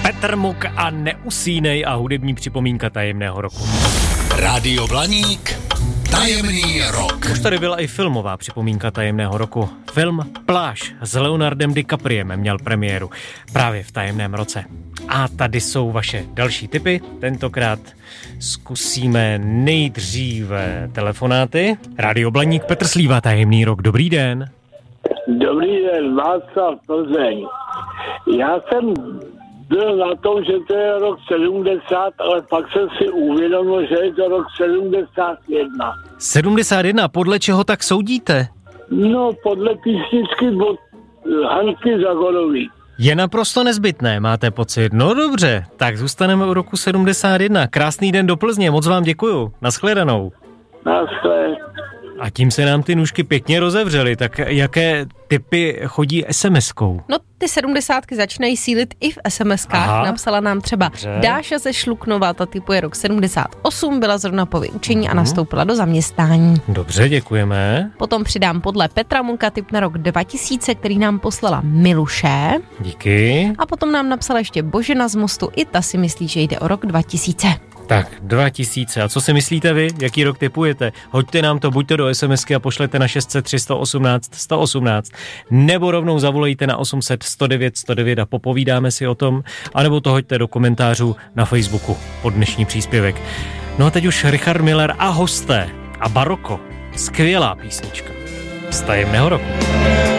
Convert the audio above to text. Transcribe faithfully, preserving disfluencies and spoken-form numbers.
Petr Muk a Neusínej a hudební připomínka tajemného roku. Rádio Blaník, tajemný rok. Už tady byla i filmová připomínka tajemného roku. Film Pláž s Leonardem DiCapriem měl premiéru právě v tajemném roce. A tady jsou vaše další tipy. Tentokrát zkusíme nejdříve telefonáty. Rádio Blaník, Petr Slíva, tajemný rok. Dobrý den. Dobrý den, Václav, Plzeň. Já jsem byl na tom, že to je rok sedmdesát, ale pak jsem si uvědomil, že je to rok sedmdesát jedna. sedmdesát jedna, podle čeho tak soudíte? No, podle písničky od Hanky Zagorový. Je naprosto nezbytné, máte pocit? No dobře, tak zůstaneme u roku sedmdesát jedna. Krásný den do Plzně, moc vám děkuju. Naschledanou. Naschle. A tím se nám ty nůžky pěkně rozevřely, tak jaké typy chodí es em eskou? No ty sedmdesátky začínají sílit i v es em eskách. Aha. Napsala nám třeba Dobře. Dáša ze Šluknova, ta typuje rok sedmdesát osm, byla zrovna po vyučení uh-huh. a nastoupila do zaměstnání. Dobře, děkujeme. Potom přidám podle Petra Muka typ na rok dva tisíce, který nám poslala Miluše. Díky. A potom nám napsala ještě Božena z Mostu, i ta si myslí, že jde o rok dva tisíce. Tak, dva tisíce. A co si myslíte vy? Jaký rok tipujete? Hoďte nám to buď to do SMSky a pošlete na šest set tři sto osmnáct sto osmnáct, nebo rovnou zavolejte na osm set sto devět sto devět a popovídáme si o tom, anebo to hoďte do komentářů na Facebooku pod dnešní příspěvek. No a teď už Richard Miller a hosté a Baroko. Skvělá písnička z tajemného roku.